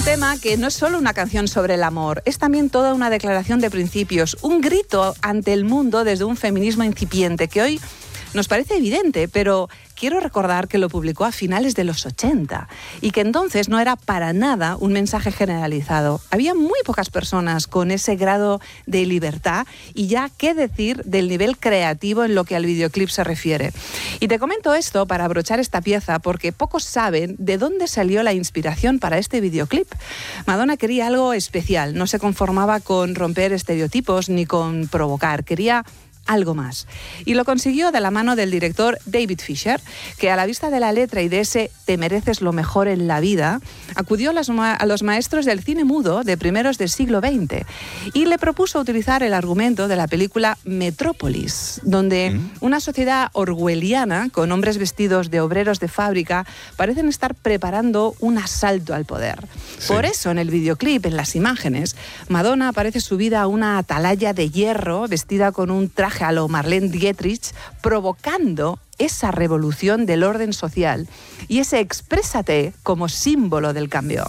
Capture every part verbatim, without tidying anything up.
tema que no es solo una canción sobre el amor, es también toda una declaración de principios, un grito ante el mundo desde un feminismo incipiente que hoy nos parece evidente, pero quiero recordar que lo publicó a finales de los ochenta y que entonces no era para nada un mensaje generalizado. Había muy pocas personas con ese grado de libertad y ya qué decir del nivel creativo en lo que al videoclip se refiere. Y te comento esto para abrochar esta pieza porque pocos saben de dónde salió la inspiración para este videoclip. Madonna quería algo especial, no se conformaba con romper estereotipos ni con provocar, quería algo más. Y lo consiguió de la mano del director David Fisher, que a la vista de la letra y de ese "te mereces lo mejor en la vida", acudió a los, ma- a los maestros del cine mudo de primeros del siglo veinte y le propuso utilizar el argumento de la película Metrópolis, donde ¿Mm? una sociedad orwelliana con hombres vestidos de obreros de fábrica parecen estar preparando un asalto al poder. Sí. Por eso en el videoclip, en las imágenes, Madonna aparece subida a una atalaya de hierro, vestida con un traje a lo Marlene Dietrich, provocando esa revolución del orden social y ese exprésate como símbolo del cambio.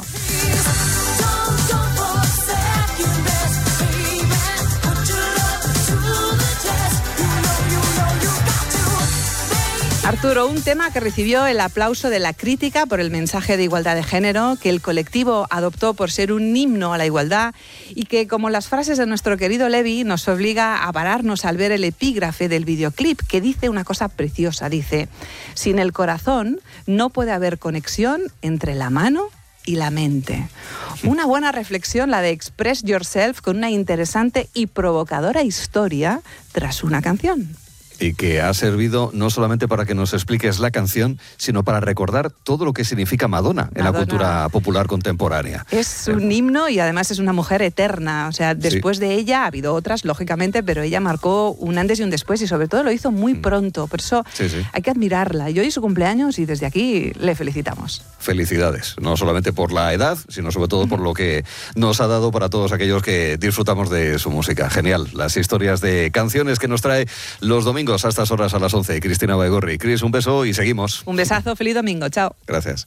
Arturo, un tema que recibió el aplauso de la crítica por el mensaje de igualdad de género, que el colectivo adoptó por ser un himno a la igualdad y que, como las frases de nuestro querido Levi, nos obliga a pararnos al ver el epígrafe del videoclip, que dice una cosa preciosa. Dice: sin el corazón no puede haber conexión entre la mano y la mente. Una buena reflexión la de Express Yourself, con una interesante y provocadora historia tras una canción. Y que ha servido no solamente para que nos expliques la canción, sino para recordar todo lo que significa Madonna, Madonna. en la cultura popular contemporánea. Es un himno y además es una mujer eterna. O sea, después sí. de ella ha habido otras, lógicamente, pero ella marcó un antes y un después y sobre todo lo hizo muy pronto. Por eso sí, sí. hay que admirarla. Y hoy es su cumpleaños y desde aquí le felicitamos. Felicidades, no solamente por la edad, sino sobre todo por lo que nos ha dado para todos aquellos que disfrutamos de su música. Genial, las historias de canciones que nos trae los domingos a estas horas a las once. Cristina Baigorri. Cris, un beso y seguimos. Un besazo, feliz domingo, chao. Gracias.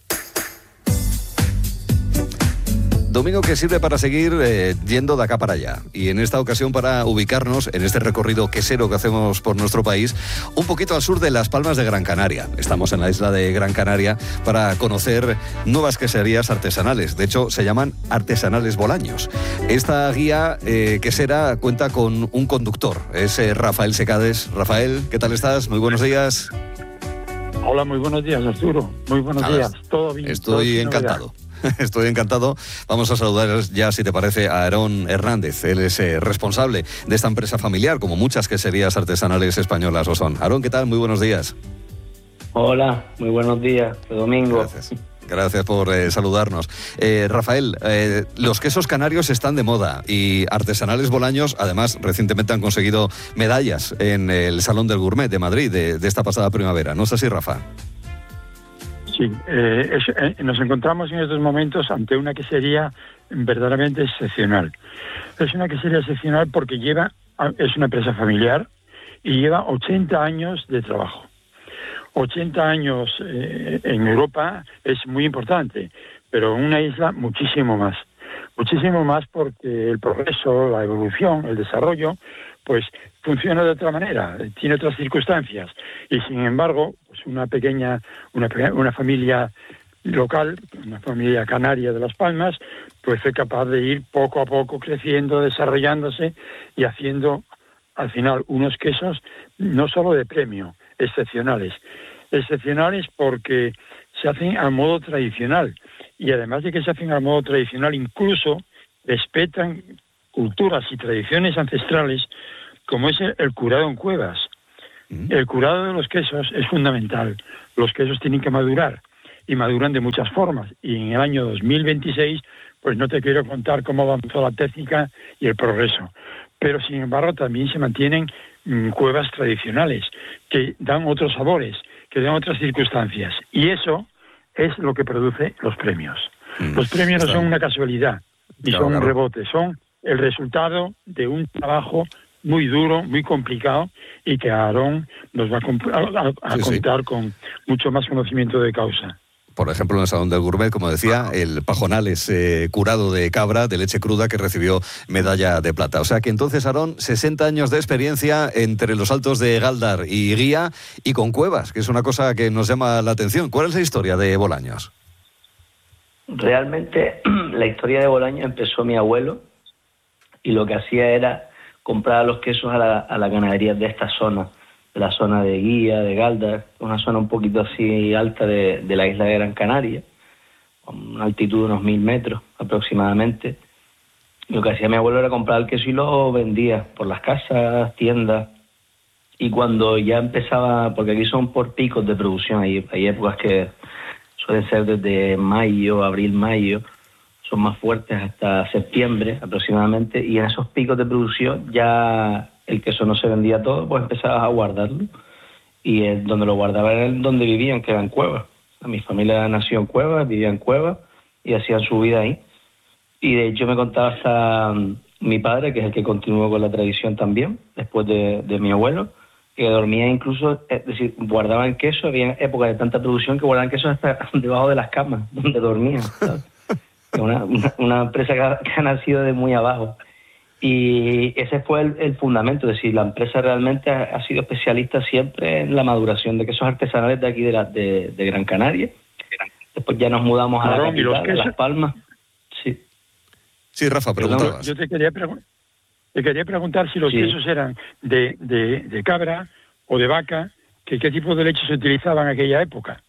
Domingo que sirve para seguir eh, yendo de acá para allá. Y en esta ocasión para ubicarnos en este recorrido quesero que hacemos por nuestro país, un poquito al sur de Las Palmas de Gran Canaria. Estamos en la isla de Gran Canaria para conocer nuevas queserías artesanales. De hecho, se llaman Artesanales Bolaños. Esta guía eh, quesera cuenta con un conductor. Es eh, Rafael Secades. Rafael, ¿qué tal estás? Muy buenos días. Hola, muy buenos días, Arturo. Muy buenos Nada, días. Todo bien. Estoy todo encantado. Estoy encantado. Vamos a saludar ya, si te parece, a Aarón Hernández. Él es eh, responsable de esta empresa familiar, como muchas queserías artesanales españolas lo son. Aarón, ¿qué tal? Muy buenos días. Hola, muy buenos días. De domingo. Gracias. Gracias por eh, saludarnos. Eh, Rafael, eh, los quesos canarios están de moda y Artesanales Bolaños, además, recientemente han conseguido medallas en el Salón del Gourmet de Madrid de, de esta pasada primavera. ¿No es así, Rafa? Sí, eh, es, eh, nos encontramos en estos momentos ante una quesería verdaderamente excepcional. Es una quesería excepcional porque lleva, es una empresa familiar y lleva ochenta años de trabajo. ochenta años eh, en Europa es muy importante, pero en una isla muchísimo más. Muchísimo más porque el progreso, la evolución, el desarrollo, pues funciona de otra manera, tiene otras circunstancias. Y sin embargo, pues una pequeña, una, una familia local, una familia canaria de Las Palmas, pues fue capaz de ir poco a poco creciendo, desarrollándose y haciendo al final unos quesos no solo de premio, excepcionales. Excepcionales porque se hacen al modo tradicional y además de que se hacen al modo tradicional, incluso respetan culturas y tradiciones ancestrales como es el, el curado en cuevas. Mm. El curado de los quesos es fundamental. Los quesos tienen que madurar y maduran de muchas formas. Y en el año dos mil veintiséis, pues no te quiero contar cómo avanzó la técnica y el progreso. Pero sin embargo también se mantienen mmm, cuevas tradicionales que dan otros sabores, que dan otras circunstancias. Y eso es lo que produce los premios. Mm. Los premios no son una casualidad, ni claro, son un claro. rebote, son el resultado de un trabajo muy duro, muy complicado, y que Aarón nos va a, comp- a, a, a sí, contar sí. con mucho más conocimiento de causa. por ejemplo, en el Salón del Gourmet, como decía, el pajonales eh, curado de cabra, de leche cruda, que recibió medalla de plata. O sea que entonces, Aarón, sesenta años de experiencia entre los altos de Galdar y Guía, y con cuevas, que es una cosa que nos llama la atención. ¿Cuál es la historia de Bolaños? Realmente la historia de Bolaños empezó mi abuelo, y lo que hacía era comprar los quesos a la, a la ganadería de esta zona, de la zona de Guía, de Galdar, una zona un poquito así alta de, de la isla de Gran Canaria, con una altitud de unos mil metros aproximadamente. Lo que hacía mi abuelo era comprar el queso y lo vendía por las casas, tiendas, y cuando ya empezaba, porque aquí son por picos de producción, hay, hay épocas que suelen ser desde mayo, abril, mayo, son más fuertes hasta septiembre aproximadamente, y en esos picos de producción ya el queso no se vendía todo, pues empezaba a guardarlo, y el, donde lo guardaba era donde vivían, que era en Cuevas. Mi familia nació en Cuevas, vivía en Cuevas, y hacían su vida ahí. Y de hecho me contaba hasta um, mi padre, que es el que continuó con la tradición también, después de, de mi abuelo, que dormía incluso, es decir, guardaban queso, había épocas de tanta producción que guardaban queso hasta debajo de las camas, donde dormían, ¿sabes? Una, una, una empresa que ha, que ha nacido de muy abajo. Y ese fue el, el fundamento, es decir, la empresa realmente ha, ha sido especialista siempre en la maduración de quesos artesanales de aquí de, la, de, de Gran Canaria. Después ya nos mudamos a la capital, a Las Palmas. Sí, sí, Rafa, preguntabas. Yo te quería, pregun- te quería preguntar si los sí. quesos eran de, de, de cabra o de vaca, que qué tipo de leche se utilizaba en aquella época.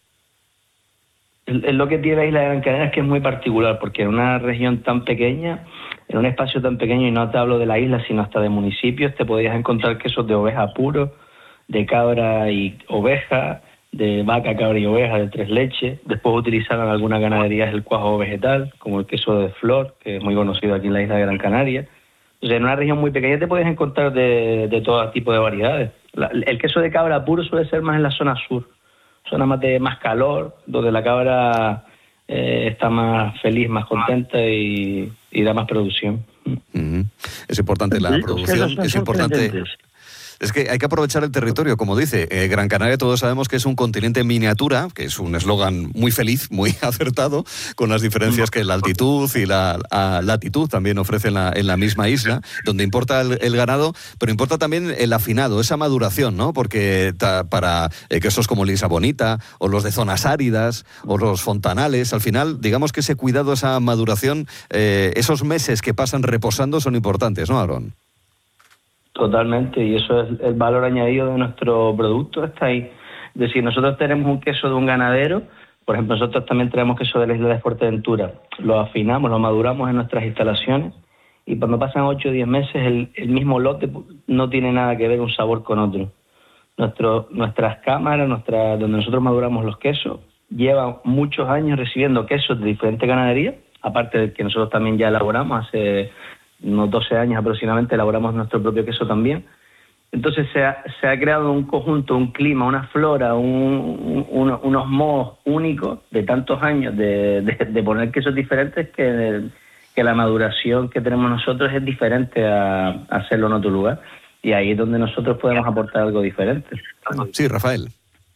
Es lo que tiene la isla de Gran Canaria, es que es muy particular, porque en una región tan pequeña, en un espacio tan pequeño, y no te hablo de la isla, sino hasta de municipios, te podías encontrar quesos de oveja puro, de cabra y oveja, de vaca, cabra y oveja, de tres leches. Después utilizaban algunas ganaderías el cuajo vegetal, como el queso de flor, que es muy conocido aquí en la isla de Gran Canaria. O sea, en una región muy pequeña te podías encontrar de, de todo tipo de variedades. La, el queso de cabra puro suele ser más en la zona sur, zona más de más calor, donde la cabra eh, está más feliz, más contenta y, y da más producción. Uh-huh. Es importante la sí, producción, es importante. Es que hay que aprovechar el territorio, como dice. Eh, Gran Canaria todos sabemos que es un continente en miniatura, que es un eslogan muy feliz, muy acertado, con las diferencias que la altitud y la, la latitud también ofrecen la, en la misma isla, donde importa el, el ganado, pero importa también el afinado, esa maduración, ¿no? Porque ta, para eh, quesos como Lisa Bonita, o los de zonas áridas, o los fontanales, al final, digamos que ese cuidado, esa maduración, eh, esos meses que pasan reposando son importantes, ¿no, Aarón? Totalmente, y eso es el valor añadido de nuestro producto, está ahí. Es decir, nosotros tenemos un queso de un ganadero, por ejemplo, nosotros también tenemos queso de la isla de Fuerteventura, lo afinamos, lo maduramos en nuestras instalaciones, y cuando pasan ocho o diez meses, el, el mismo lote no tiene nada que ver un sabor con otro. Nuestro, nuestras cámaras, nuestra, donde nosotros maduramos los quesos, llevan muchos años recibiendo quesos de diferentes ganaderías, aparte de que nosotros también ya elaboramos hace unos doce años aproximadamente, elaboramos nuestro propio queso también. Entonces se ha, se ha creado un conjunto, un clima, una flora, un, un, unos mohos únicos de tantos años de, de, de poner quesos diferentes que, que la maduración que tenemos nosotros es diferente a, a hacerlo en otro lugar. Y ahí es donde nosotros podemos aportar algo diferente. Sí, Rafael.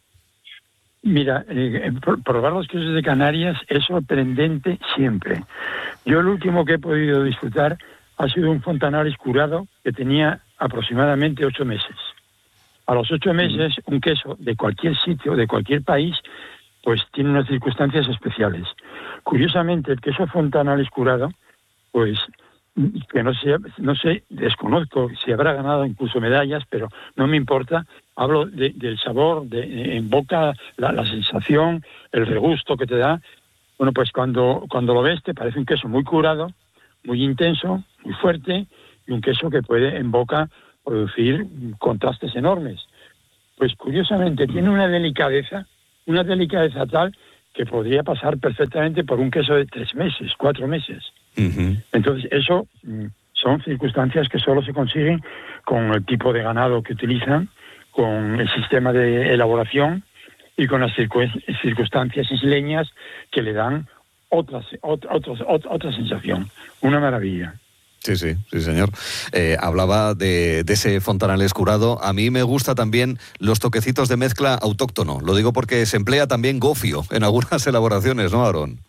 Mira, eh, probar los quesos de Canarias es sorprendente siempre. Yo el último que he podido disfrutar ha sido un Fontanales curado que tenía aproximadamente ocho meses. A los ocho meses, un queso de cualquier sitio, de cualquier país, pues tiene unas circunstancias especiales. Curiosamente, el queso Fontanales curado, pues, que no sé, no sé, desconozco si habrá ganado incluso medallas, pero no me importa. Hablo de, del sabor, de, en boca, la, la sensación, el regusto que te da. Bueno, pues cuando, cuando lo ves te parece un queso muy curado, muy intenso, muy fuerte, y un queso que puede en boca producir contrastes enormes. Pues curiosamente tiene una delicadeza, una delicadeza tal que podría pasar perfectamente por un queso de tres meses, cuatro meses. Uh-huh. Entonces eso son circunstancias que solo se consiguen con el tipo de ganado que utilizan, con el sistema de elaboración y con las circun- circunstancias isleñas que le dan Otra, otra, otra, otra sensación, una maravilla. Sí, sí, sí, señor. Eh, hablaba de, de ese fontanales curado. A mí me gusta también los toquecitos de mezcla autóctono. Lo digo porque se emplea también gofio en algunas elaboraciones, ¿no, Aarón?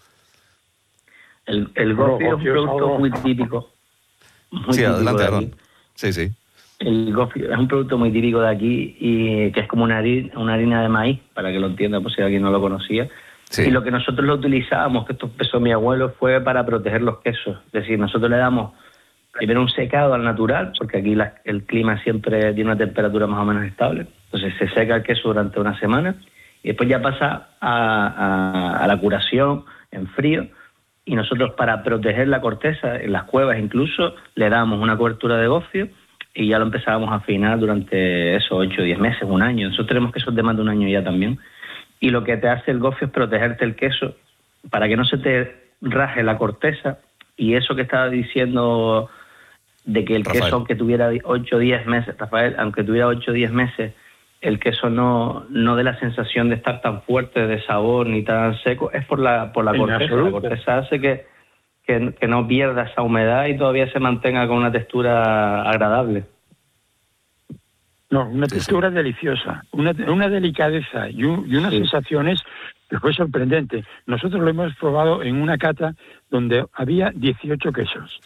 El, el gofio es un producto muy típico. Muy sí, típico adelante, de Aarón. aquí. Sí, sí. El gofio es un producto muy típico de aquí y que es como una harina, una harina de maíz, para que lo entienda, por si alguien no lo conocía. Sí. Y lo que nosotros lo utilizábamos, que esto empezó mi abuelo, fue para proteger los quesos. Es decir, nosotros le damos primero un secado al natural, porque aquí la, el clima siempre tiene una temperatura más o menos estable. Entonces se seca el queso durante una semana y después ya pasa a, a, a la curación en frío. Y nosotros, para proteger la corteza, en las cuevas incluso, le damos una cobertura de gofio y ya lo empezábamos a afinar durante esos ocho o diez meses, un año. Nosotros tenemos quesos de más de un año ya también. Y lo que te hace el gofio es protegerte el queso para que no se te raje la corteza. Y eso que estaba diciendo de que el Rafael. queso, aunque tuviera ocho o diez meses, Rafael, aunque tuviera ocho o diez meses, el queso no, no dé la sensación de estar tan fuerte de sabor ni tan seco, es por la, por la corteza. La corteza hace que, que, que no pierda esa humedad y todavía se mantenga con una textura agradable. No, una textura sí, sí. deliciosa, una, una delicadeza y, un, y unas sí. sensaciones que fue sorprendente. Nosotros lo hemos probado en una cata donde había dieciocho quesos.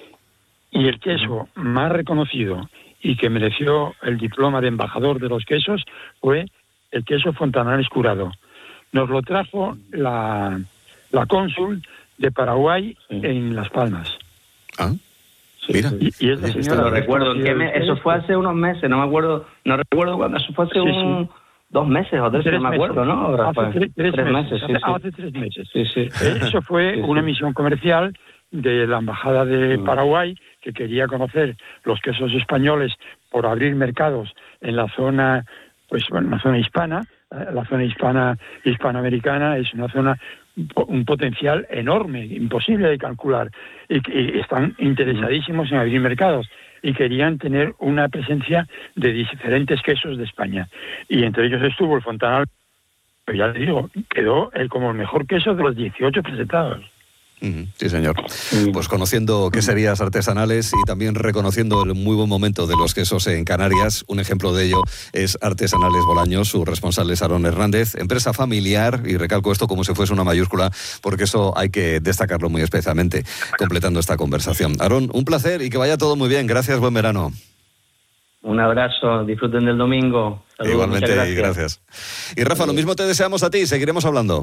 Y el queso más reconocido y que mereció el diploma de embajador de los quesos fue el queso Fontanales curado. Nos lo trajo la, la cónsul de Paraguay sí. en Las Palmas. Ah, mira. Y, y es la señora, lo recuerdo. ¿Qué me, eso fue hace unos meses, no me acuerdo, no recuerdo cuándo, eso fue hace sí, un, sí. dos meses o tres, tres no me acuerdo, meses. ¿no? Hace tres, tres, tres meses, meses hace, sí, hace tres meses. Sí, sí. Eso fue sí, una sí. misión comercial de la Embajada de sí. Paraguay, que quería conocer los quesos españoles por abrir mercados en la zona, pues bueno, la zona hispana. La zona hispana hispanoamericana es una zona, un potencial enorme, imposible de calcular, y, y están interesadísimos en abrir mercados y querían tener una presencia de diferentes quesos de España, y entre ellos estuvo el Fontanal, pero ya le digo, quedó el como el mejor queso de los dieciocho presentados. Sí, señor. Pues conociendo queserías artesanales y también reconociendo el muy buen momento de los quesos en Canarias, un ejemplo de ello es Artesanales Bolaños, su responsable es Aarón Hernández, empresa familiar, y recalco esto como si fuese una mayúscula, porque eso hay que destacarlo muy especialmente, completando esta conversación. Aarón, un placer y que vaya todo muy bien. Gracias, buen verano. Un abrazo, disfruten del domingo. Saludos, igualmente, gracias. Y gracias. Y Rafa, lo mismo te deseamos a ti, seguiremos hablando.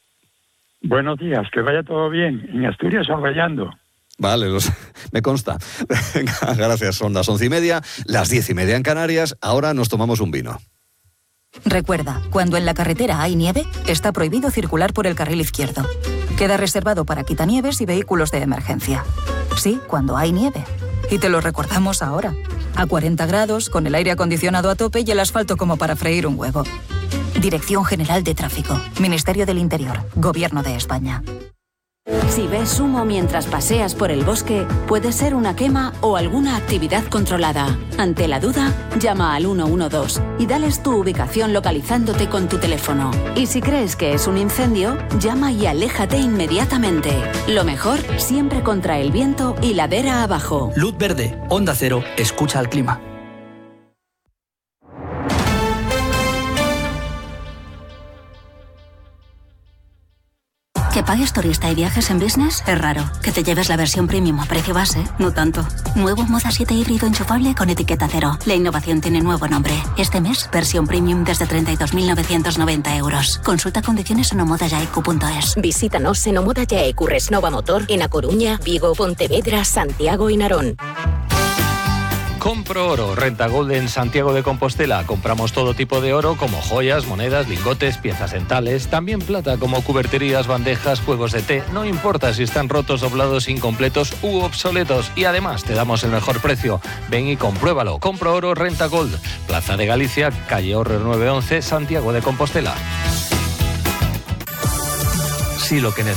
Buenos días, que vaya todo bien. En Asturias orvallando. Vale, los, me consta. Venga, gracias. Son las once y media, las diez y media en Canarias. Ahora nos tomamos un vino. Recuerda, cuando en la carretera hay nieve, está prohibido circular por el carril izquierdo. Queda reservado para quitanieves y vehículos de emergencia. Sí, cuando hay nieve. Y te lo recordamos ahora. A cuarenta grados, con el aire acondicionado a tope y el asfalto como para freír un huevo. Dirección General de Tráfico. Ministerio del Interior. Gobierno de España. Si ves humo mientras paseas por el bosque, puede ser una quema o alguna actividad controlada. Ante la duda, llama al uno uno dos y dales tu ubicación localizándote con tu teléfono. Y si crees que es un incendio, llama y aléjate inmediatamente. Lo mejor, siempre contra el viento y ladera abajo. Luz verde, Onda Cero, escucha al clima. Que pagues turista y viajes en business es raro. Que te lleves la versión premium a precio base, no tanto. Nuevo Moda siete híbrido enchufable con etiqueta cero. La innovación tiene nuevo nombre. Este mes, versión premium desde treinta y dos mil novecientos noventa euros. Consulta condiciones en omoda yaecu punto es. Visítanos en Omoda Yaecu Resnova Motor en A Coruña, Vigo, Pontevedra, Santiago y Narón. Compro Oro, Renta Gold en Santiago de Compostela. Compramos todo tipo de oro como joyas, monedas, lingotes, piezas dentales, también plata como cuberterías, bandejas, juegos de té. No importa si están rotos, doblados, incompletos u obsoletos. Y además te damos el mejor precio. Ven y compruébalo. Compro Oro, Renta Gold. Plaza de Galicia, calle Horrer nueve once, Santiago de Compostela. Si lo que necesitas